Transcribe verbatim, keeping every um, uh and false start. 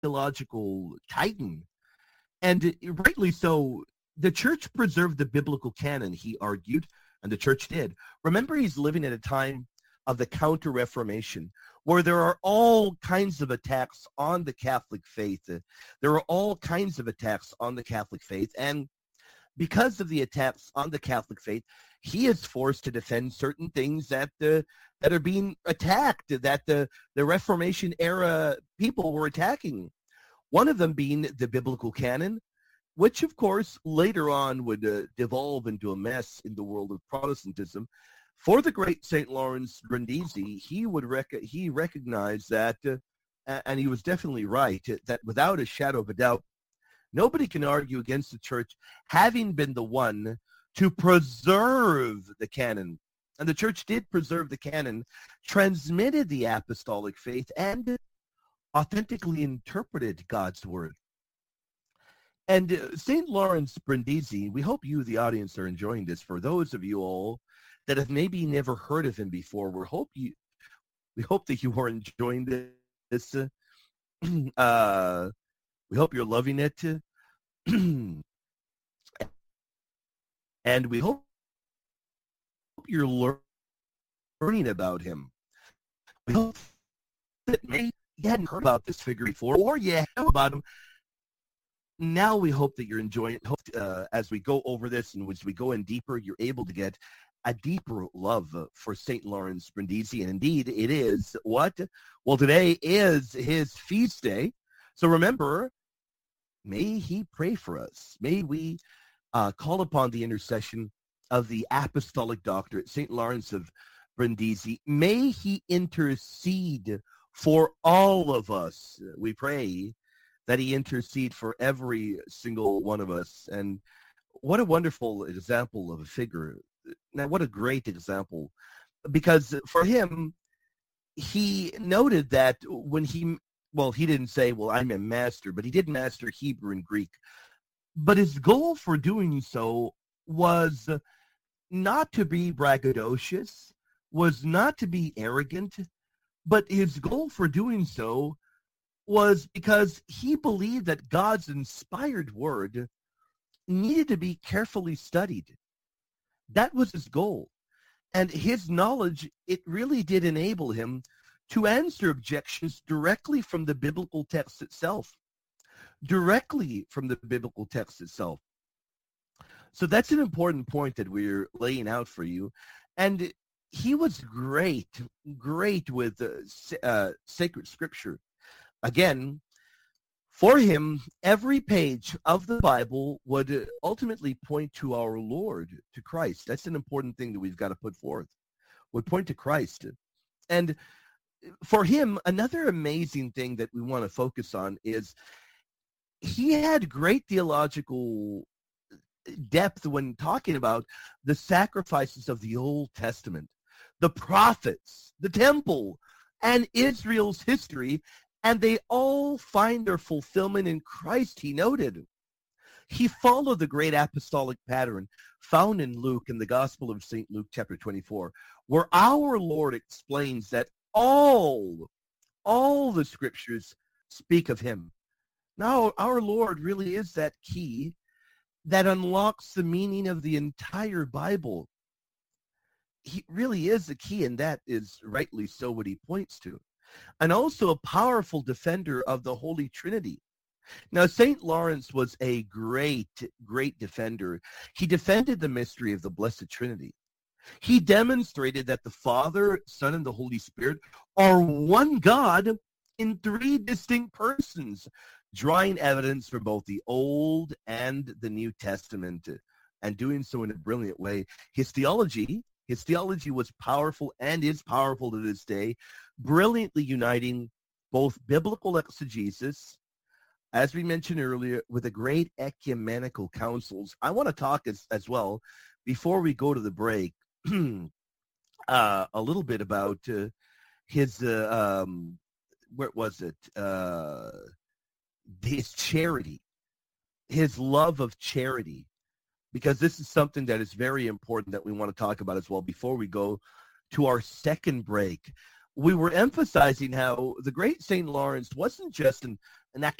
theological titan. And rightly so, the church preserved the biblical canon, he argued, and the church did. Remember, he's living at a time of the Counter-Reformation, where there are all kinds of attacks on the Catholic faith. There are all kinds of attacks on the Catholic faith, and because of the attacks on the Catholic faith, he is forced to defend certain things that uh, that are being attacked, that the, the Reformation era people were attacking. One of them being the biblical canon, which of course later on would uh, devolve into a mess in the world of Protestantism. For the great Saint Lawrence Brindisi, he would rec- he recognized that, uh, and he was definitely right, that without a shadow of a doubt, nobody can argue against the church having been the one to preserve the canon. And the church did preserve the canon, transmitted the apostolic faith, and authentically interpreted God's word. And uh, Saint Lawrence Brindisi, we hope you, the audience, are enjoying this. For those of you all that have maybe never heard of him before, we hope you, we hope that you are enjoying this. Uh, we hope you're loving it. And we hope you're lear- learning about him. We hope that maybe you hadn't heard about this figure before, or you know about him. Now we hope that you're enjoying it. Hope, uh, as we go over this and as we go in deeper, you're able to get a deeper love for Saint Lawrence Brindisi. And indeed, it is what? Well, today is his feast day. So remember, may he pray for us. May we uh, call upon the intercession of the apostolic doctor, Saint Lawrence of Brindisi. May he intercede for all of us. We pray that he intercede for every single one of us. And what a wonderful example of a figure. Now, what a great example. Because for him, he noted that when he, well, he didn't say, well, I'm a master, but he did master Hebrew and Greek. But his goal for doing so was not to be braggadocious, was not to be arrogant, but his goal for doing so was because he believed that God's inspired word needed to be carefully studied. That was his goal. And his knowledge, it really did enable him to answer objections directly from the biblical text itself. Directly from the biblical text itself. So that's an important point that we're laying out for you. And he was great, great with uh, uh, sacred scripture. Again, for him, every page of the Bible would ultimately point to our Lord, to Christ. That's an important thing that we've got to put forth, would point to Christ. And for him, another amazing thing that we want to focus on is he had great theological depth when talking about the sacrifices of the Old Testament, the prophets, the temple, and Israel's history, and they all find their fulfillment in Christ, he noted. He followed the great apostolic pattern found in Luke, in the Gospel of Saint Luke, chapter twenty-four, where our Lord explains that all, all the scriptures speak of him. Now, our Lord really is that key that unlocks the meaning of the entire Bible. He really is the key, and that is rightly so what he points to. And also a powerful defender of the Holy Trinity. Now, Saint Lawrence was a great, great defender. He defended the mystery of the Blessed Trinity. He demonstrated that the Father, Son, and the Holy Spirit are one God in three distinct persons, drawing evidence from both the Old and the New Testament, and doing so in a brilliant way. His theology, his theology was powerful and is powerful to this day, brilliantly uniting both biblical exegesis, as we mentioned earlier, with the great ecumenical councils. I want to talk as, as well, before we go to the break, uh, a little bit about uh, his, uh, um, where was it? Uh, his charity, his love of charity, because this is something that is very important that we want to talk about as well before we go to our second break. We were emphasizing how the great Saint Lawrence wasn't just an and that